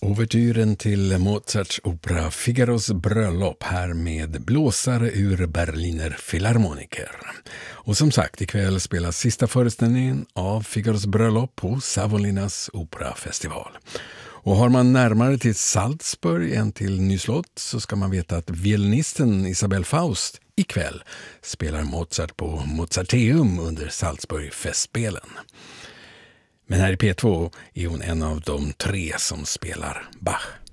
Ouvertyren till Mozarts opera Figaros bröllop här med blåsare ur Berliner Philharmoniker. Och som sagt, ikväll spelas sista föreställningen av Figaros bröllop på Savonlinnas operafestival. Och har man närmare till Salzburg än till Nyslott så ska man veta att violinisten Isabel Faust ikväll spelar Mozart på Mozarteum under Salzburg-festspelen. Men här i P2 är hon en av de 3 som spelar Bach.